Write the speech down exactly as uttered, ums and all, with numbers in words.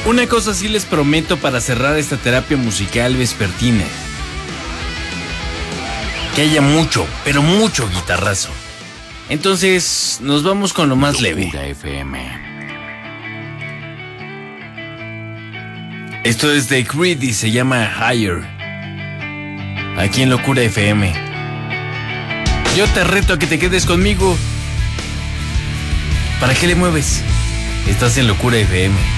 Una cosa sí les prometo para cerrar esta terapia musical vespertina: que haya mucho, pero mucho guitarrazo. Entonces, nos vamos con lo más leve. Locura F M. Esto es de Creed y se llama Higher. Aquí en Locura F M. Yo te reto a que te quedes conmigo. ¿Para qué le mueves? Estás en Locura F M.